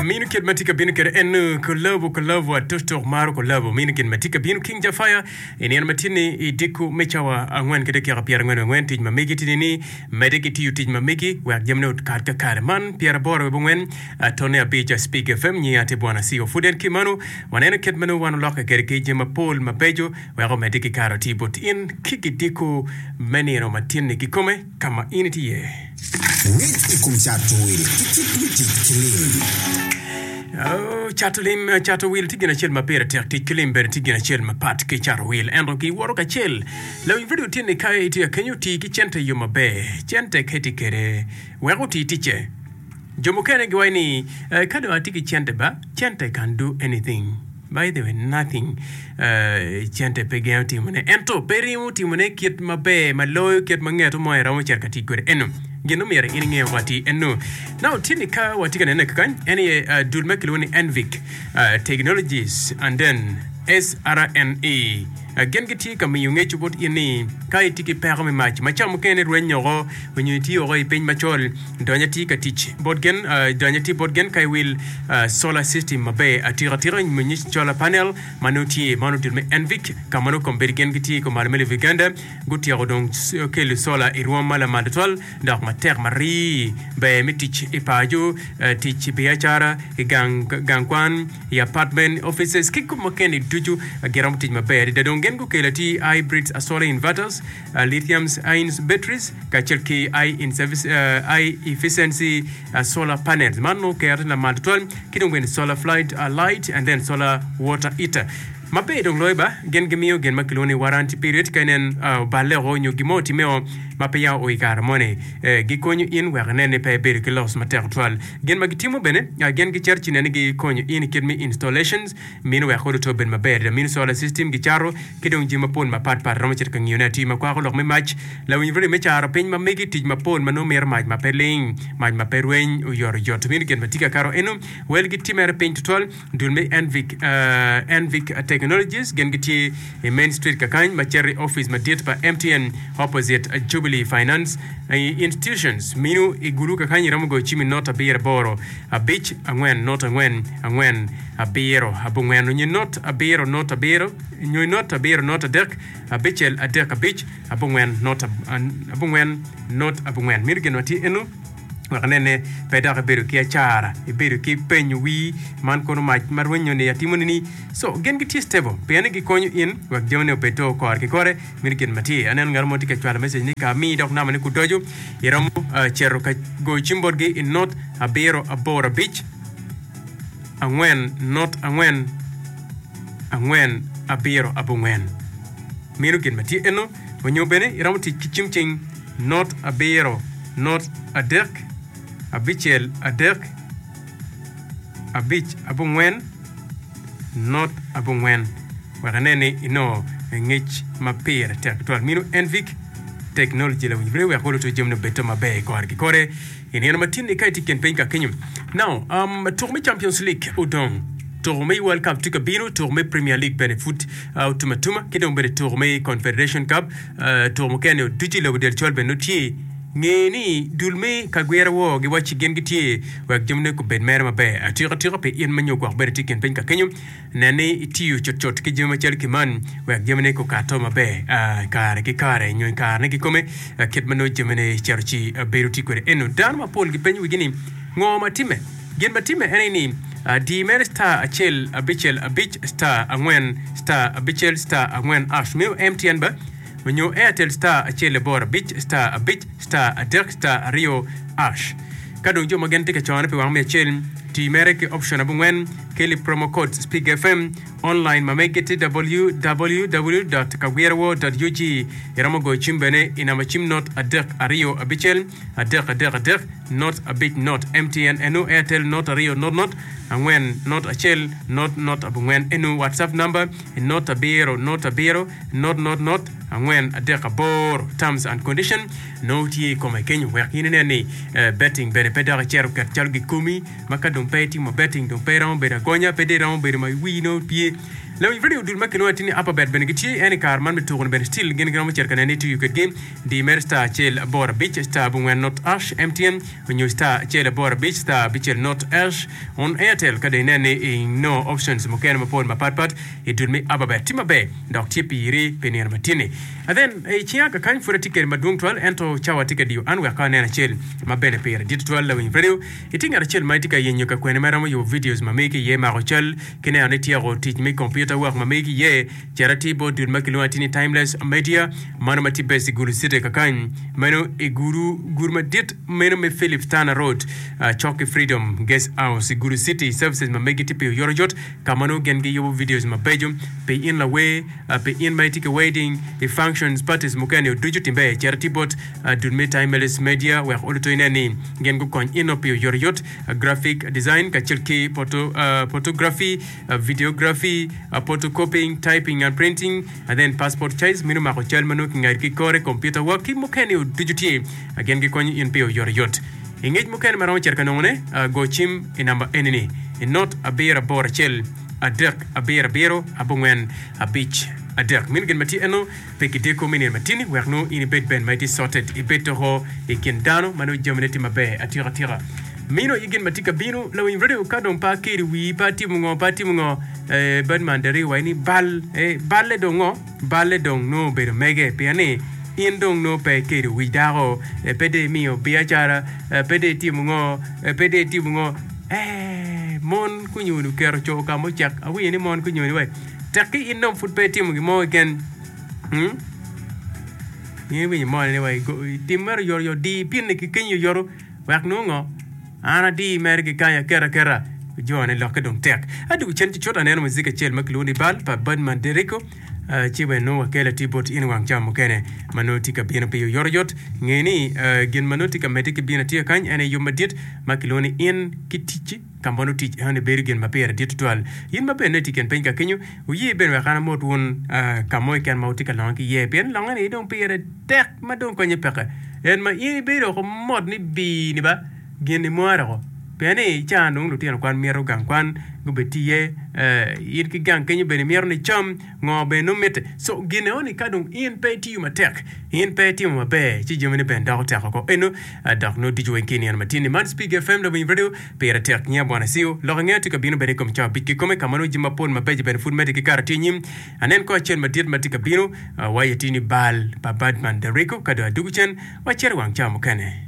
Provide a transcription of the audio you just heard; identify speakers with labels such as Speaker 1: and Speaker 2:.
Speaker 1: minu ket matika binu ket enu kulavu atosto maro kulavu minu ket matika binu king jafaya eni an matini idiku mechawa angwen kede kya piara ngwen tij mamigi tinini mediki ti utij mamigi wa jamne utkar ka man piara boro bungwen tone abija speak fm ni ate bwana sio fuden kimanu wanene ket manu wanu loka kede jema pol mabejo wa mediki karoti but in kikidiku meni no matini kikome kama initi ye
Speaker 2: Wait ikumchato wili kilim.
Speaker 1: Oh, chato wheel tigina chel mapera tek kilim ber tigina chel mapat ke charo wheel endo ki woro ka chel lo video tini kai ti kenyu ti ki chente yuma be chente keti kere wego ti tiche jomo kene gwani kado atiki chente ba chente can do anything. By the way, nothing. Chente pegea timone. Ento perimu timone kit mabe maloyo kit mangeto mo era mo cerca tigore eno. Geno mere ininge wati eno. Now tinika wati kana kan any dulme kiloni Envic Technologies and then SRNE. Again giti kami yunge chubot ini kai tiki perme match macham kene rwenyogo wenyiti oro ipeny machol donyati ka teach bodgen donyati bodgen kai will solar system mabe atira mnyich solar panel manuti me Envic kamano kombergen giti ko malmele viganda guti rodong ke solar irwa mala madatol dak mater mari be mitich ipajo teach biachara gangkwan apartment offices kikum makeni duju geram teach mabe dadong gengu kelati hybrids solar inverters lithium ion batteries kachelki high efficiency solar panels mano kaya na maltol kidongwen solar flight light and then solar water heater mabe dong loiba gen gemio gen makiloni warranty period kanen balero nyu gimoti meo mapya o ikar mone gikonyu in wernene pe ber kilos material gen magitimo bene gen gi church ne gi konyu in kidmi installations min we khodo to ben mabe da min solar system gi charo kidong jima pon mapat par romer kan unity makwa ko lok me match la win vre me charo pen ma megi tij mapon mano mer maj mapeling maj maperwen yor jot min gen matika karo enu wel gi timere pen totol dulme Envic Technologies gen giti Main Street kakany macherry office madit pa MTN opposite Jubilee Finance institutions minu iguru kakany ramugo chimi nota beer boro a beach angwen not angwen a beero abungwen nyi not a beero not a beero nyi not a beero not a deck a beachel a deck a beach abungwen not abungwen not abungwen mirgen wati enu waknene pedara beru ki achara beru ki penyu wi man kono mach marwenyo ne yatimoni so gen giti stable pene gi konyu in wak jone beto kor ki kore mirgen mati anen ngarmo tike twala message ni ka mi dok namane ku dojo yeramu chero ka go chimborgi in not a bero abora beach angwen not angwen a bero abungwen mirgen mati eno wonyo bene yeramu tike chimching not a bero not a deck a bichel a deck a beach abungwen not abungwen waranene ino ngich mapir tektor minu Envic Technology la wivre wa kolo to jemno beto mabe ko arki kore ina matini kai tiken penka kenyum now tourme Champions League udon tourme World Cup tuka bino tourme Premier League benefit tumatuma kidon bere tourme Confederation Cup tourme kene duji la wudel chol benotie ngeni dulme kagwera wo gi wachi gen gitie wa jemne ko ben mer mabe atira pe yen manyo ko ber tiken pen ka kenyu nane itiyu chot ki jema chel ki man wa jemne ko kato mabe kare nyon kare ki kome ket mano jemne cherchi beruti ko enu dan ma pol gi penyu gini ngoma time gen matime eneni di mer star achel abichel abich star angwen star abichel star angwen ash me MTN ba when you Airtel star achele bora beach star a beach star a deck star Rio ash kadong jo magente ke chwana pe wangme chel ti mereke option abungwen keli promo code speak fm online mamekete www.kagwerawo.ug eramogo chimbene inamachim not a deck a Rio a bichel a deck not a bit not MTN enu Airtel not a Rio not and when not a chel not abungwen enu WhatsApp number not a bero not and when a deck a bor terms and condition no tie come kenyu working any betting bene pedara cher kat chalgi kumi makadum peti mo betting dum peron bere gonya pederon bere mai wi no pie law video dul makino tini alphabet benegiti any carman mit togon ben still gen gam cerkan any to you could game di mer star chel bor beach star bungen not ash mtn when you star chel bor beach star beach not ash on airtel kade nene no options mo ken mo pon ma pat e dul mi alphabet tima be dok tipiri penir matini and then e chia ka kan for ticket madung 12 ento chawa ticket you an we ka nena chel ma bene per dit 12 law video itinga chel mai tika yenyo ka kwene mara mo yo videos ma meki ye ma chel kene an tiago teach me computer work ma meki ye charity board dul makilo atini timeless media manamati best guru city ka kan meno e gurma dit meno me Philip Tana Road Chalky Freedom Guest House Guru City Services ma meki tipe yorojot kamano gengi yo videos ma bejum pe in la way pe in my ticket wedding the functions parties mukani digital be charity board dul me timeless media we all to inani gen go kon in pe yorojot graphic design ka chilki photography videography photocopying typing and printing and then passport size minimum ko chalmano ngai ki kore computer work ki mukani digital again gi kon in pe yorojot engage mukani maro cerkanone go chim in number enini in not a beer bor chel a dirk a beer bero abungen a beach a dirk min gen mati eno pe ki deko min matini werno in bed ben mighty sorted e beto ho e ken dano mano jomeneti mabe atira mino igen matika bino law in radio kadon pa kiri wi pati mungo bad mandari wani balle dong no be mege piane indong no pe kiri wi daro pede mio biachara pede timungo mon kunyunu kero choka mo chak awi ni mon kunyunu we taki indom foot pe timu mo again ni wi mo ni we timmer yor di pin ki kenyu yor wak no ngo ana di mer ki kaya kera jone lokka dong tek adu chenti chota neno muzika chel makluni bal pa badman deriko chiwe no wakela tibot in wang jam kene manoti ka bina pe yorjot ngeni gen manoti ka metik bina tia kan ene yumadit makiloni in kitichi kambono tich ane bergen mapera ditutwal yin mabe neti ken penka kenyu uyi ben wa kana mot won kamoy ken mauti ka langi ye ben langani don pere tek madon ko nyepeka en ma yin bero ko mod ni bi ni ba gen ni moara pene chanung lu tian kwan miero gang kwan gubetie ir ki gang kenyu bene miero ni cham ngo be no mete so gine oni kadung in pe ti matek in pe ti ma be chi jomene ben da ta ko eno da no di joen kenian matini man speak fm da video pera tek nya bwana sio lo ngati ka bino bene kom cha bitki kome kamano jima pon ma be ben food medic karati nyim anen ko chen matit matika bino wayetini bal pa badman de rico kada duguchen wa cher wang cha mukane